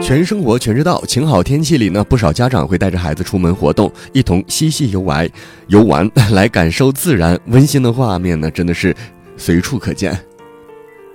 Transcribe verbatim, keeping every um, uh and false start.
全生活全知道，晴好天气里呢，不少家长会带着孩子出门活动，一同嬉戏游玩，游玩来感受自然。温馨的画面呢，真的是随处可见。